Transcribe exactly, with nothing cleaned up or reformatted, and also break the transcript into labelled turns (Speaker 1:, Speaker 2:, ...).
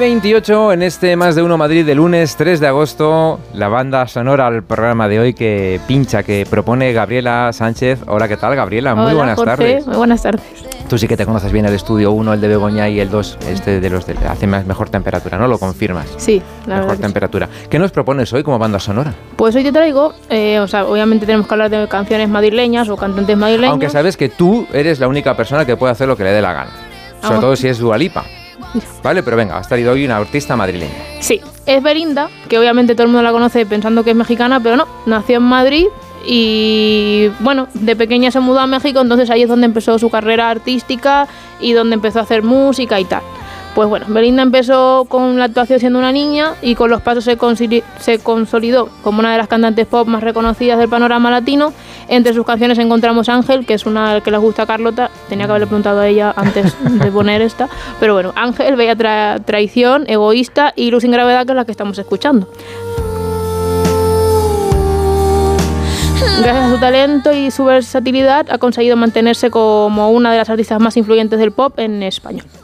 Speaker 1: veintiocho en este Más de Uno Madrid de lunes tres de agosto. La banda sonora al programa de hoy que pincha, que propone Gabriela Sánchez. Hola, ¿qué tal, Gabriela? Muy
Speaker 2: Hola,
Speaker 1: buenas
Speaker 2: Jorge.
Speaker 1: tardes.
Speaker 2: Muy buenas tardes.
Speaker 1: Tú sí que te conoces bien el estudio uno, el de Begoña, y el dos, este de los de hace más, mejor temperatura, ¿no? Lo confirmas.
Speaker 2: Sí, la
Speaker 1: Mejor
Speaker 2: verdad que
Speaker 1: temperatura. Sí. ¿Qué nos propones hoy como banda sonora?
Speaker 2: Pues hoy te traigo, eh, o sea, obviamente tenemos que hablar de canciones madrileñas o cantantes madrileños.
Speaker 1: Aunque sabes que tú eres la única persona que puede hacer lo que le dé la gana. Sobre
Speaker 2: Vamos.
Speaker 1: todo si es Dua Lipa. Vale, pero venga, has traído hoy una artista madrileña.
Speaker 2: Sí, es Belinda, que obviamente todo el mundo la conoce pensando que es mexicana, pero no, nació en Madrid y bueno, de pequeña se mudó a México, entonces ahí es donde empezó su carrera artística y donde empezó a hacer música y tal. Pues bueno, Belinda empezó con la actuación siendo una niña y con los pasos se, consoli- se consolidó como una de las cantantes pop más reconocidas del panorama latino. Entre sus canciones encontramos Ángel, que es una que les gusta a Carlota. Tenía que haberle preguntado a ella antes de poner esta. Pero bueno, Ángel, Bella tra- Traición, Egoísta y Luz sin Gravedad, que es la que estamos escuchando. Gracias a su talento y su versatilidad ha conseguido mantenerse como una de las artistas más influyentes del pop en español.